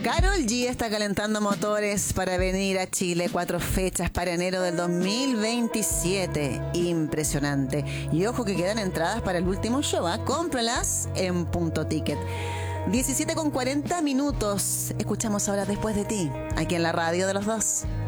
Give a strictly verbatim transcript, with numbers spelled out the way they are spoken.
Karol G está calentando motores para venir a Chile. Cuatro fechas para enero del dos mil veintisiete. Impresionante. Y ojo que quedan entradas para el último show, ¿eh? Cómpralas en Punto Ticket. diecisiete con cuarenta minutos. Escuchamos ahora Después de ti, aquí en la radio de los dos.